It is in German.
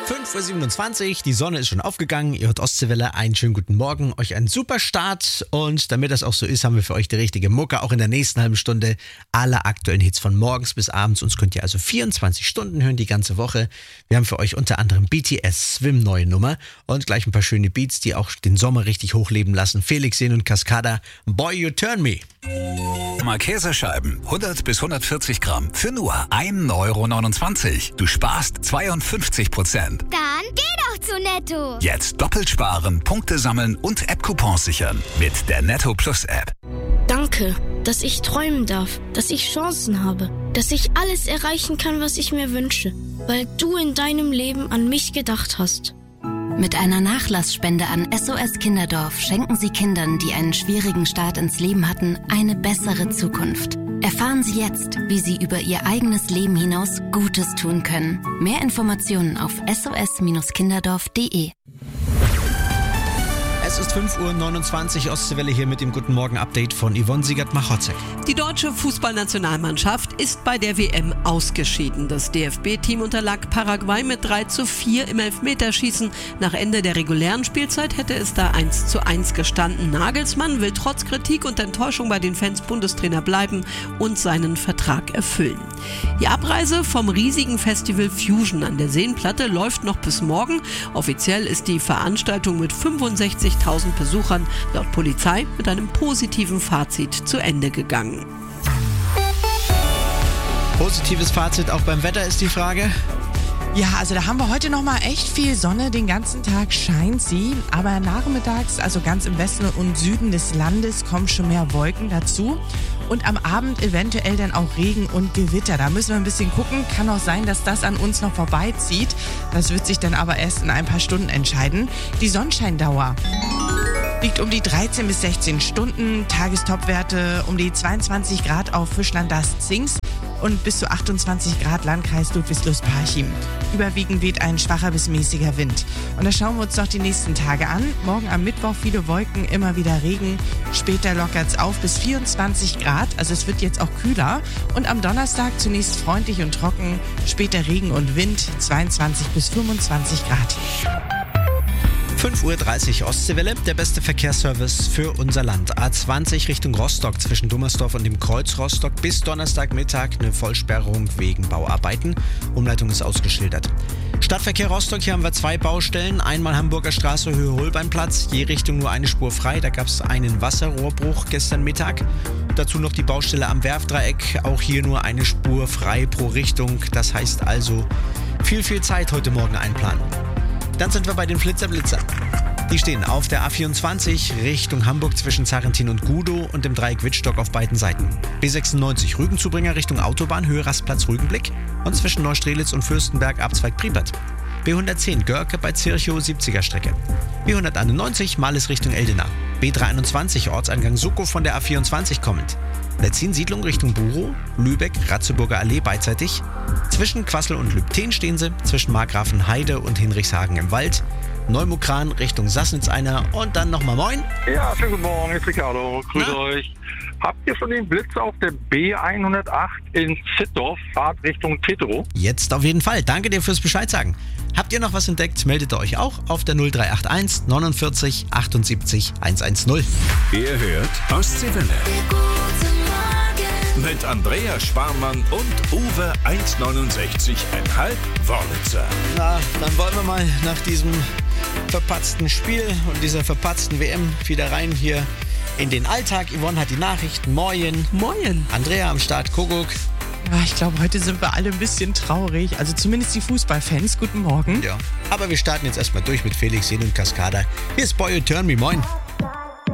5.27 Uhr, die Sonne ist schon aufgegangen, ihr hört Ostseewelle, einen schönen guten Morgen, euch einen super Start und damit das auch so ist, haben wir für euch die richtige Mucke, auch in der nächsten halben Stunde alle aktuellen Hits von morgens bis abends, uns könnt ihr also 24 Stunden hören, die ganze Woche. Wir haben für euch unter anderem BTS, Swim, neue Nummer und gleich ein paar schöne Beats, die auch den Sommer richtig hochleben lassen. Felix Jähn und Cascada, Boy You Turn Me. Mal Käsescheiben, 100 bis 140 Gramm, für nur 1,29 €. Du sparst 52%. Dann geh doch zu Netto. Jetzt doppelt sparen, Punkte sammeln und App-Coupons sichern mit der Netto Plus App. Danke, dass ich träumen darf, dass ich Chancen habe, dass ich alles erreichen kann, was ich mir wünsche, weil du in deinem Leben an mich gedacht hast. Mit einer Nachlassspende an SOS Kinderdorf schenken Sie Kindern, die einen schwierigen Start ins Leben hatten, eine bessere Zukunft. Erfahren Sie jetzt, wie Sie über Ihr eigenes Leben hinaus Gutes tun können. Mehr Informationen auf sos-kinderdorf.de. Es ist 5.29 Uhr, Ostseewelle hier mit dem Guten Morgen-Update von Yvonne Siegert-Machocek. Die deutsche Fußballnationalmannschaft ist bei der WM ausgeschieden. Das DFB-Team unterlag Paraguay mit 3:4 im Elfmeterschießen. Nach Ende der regulären Spielzeit hätte es da 1:1 gestanden. Nagelsmann will trotz Kritik und Enttäuschung bei den Fans Bundestrainer bleiben und seinen Vertrag erfüllen. Die Abreise vom riesigen Festival Fusion an der Seenplatte läuft noch bis morgen. Offiziell ist die Veranstaltung mit 65.000 Besuchern laut Polizei mit einem positiven Fazit zu Ende gegangen. Positives Fazit auch beim Wetter ist die Frage. Ja, also da haben wir heute nochmal echt viel Sonne. Den ganzen Tag scheint sie. Aber nachmittags, also ganz im Westen und Süden des Landes, kommen schon mehr Wolken dazu. Und am Abend eventuell dann auch Regen und Gewitter. Da müssen wir ein bisschen gucken. Kann auch sein, dass das an uns noch vorbeizieht. Das wird sich dann aber erst in ein paar Stunden entscheiden. Die Sonnenscheindauer liegt um die 13 bis 16 Stunden. Tagestopwerte um die 22 Grad auf Fischland-Das-Zingst. Und bis zu 28 Grad Landkreis Ludwigslust-Parchim. Überwiegend weht ein schwacher bis mäßiger Wind. Und da schauen wir uns noch die nächsten Tage an. Morgen am Mittwoch viele Wolken, immer wieder Regen. Später lockert's auf bis 24 Grad, also es wird jetzt auch kühler. Und am Donnerstag zunächst freundlich und trocken, später Regen und Wind, 22 bis 25 Grad. 5.30 Uhr Ostseewelle, der beste Verkehrsservice für unser Land. A20 Richtung Rostock zwischen Dummersdorf und dem Kreuz Rostock bis Donnerstagmittag eine Vollsperrung wegen Bauarbeiten. Umleitung ist ausgeschildert. Stadtverkehr Rostock, hier haben wir 2 Baustellen. Einmal Hamburger Straße, Höhe Holbeinplatz, je Richtung nur eine Spur frei. Da gab es einen Wasserrohrbruch gestern Mittag. Dazu noch die Baustelle am Werfdreieck, auch hier nur eine Spur frei pro Richtung. Das heißt also viel Zeit heute Morgen einplanen. Dann sind wir bei den Flitzer-Blitzer. Die stehen auf der A24 Richtung Hamburg zwischen Zarrentin und Gudow und im Dreieck Wittstock auf beiden Seiten. B96 Rügenzubringer Richtung Autobahn, Höhe Rastplatz Rügenblick und zwischen Neustrelitz und Fürstenberg Abzweig Priepert. B110 Görke bei Zirchow 70er Strecke. B191 Males Richtung Eldena. B321 Ortseingang Suckow von der A24 kommend. Letzin-Siedlung Richtung Burow, Lübeck, Ratzeburger Allee beidseitig. Zwischen Quassel und Lübten stehen sie, zwischen Markgrafenheide und Hinrichshagen im Wald. Neumukran Richtung Sassnitz einer und dann nochmal moin. Ja, schönen guten Morgen, ist Ricardo. Grüß euch. Habt ihr schon den Blitz auf der B108 in Zittdorf, Fahrt Richtung Tetro? Jetzt auf jeden Fall. Danke dir fürs Bescheid sagen. Habt ihr noch was entdeckt, meldet ihr euch auch auf der 0381 49 78 110. Ihr hört Ostseewelle. Mit Andrea Sparmann und Uwe 1,69,5 Wörlitzer. Na, dann wollen wir mal nach diesem verpatzten Spiel und dieser verpatzten WM wieder rein hier in den Alltag. Yvonne hat die Nachrichten. Moin. Moin. Andrea am Start, Kuckuck. Ja, ich glaube, heute sind wir alle ein bisschen traurig. Also zumindest die Fußballfans. Guten Morgen. Ja, aber wir starten jetzt erstmal durch mit Felix Jähn und Cascada. Hier ist Boy You Turn Me. Moin.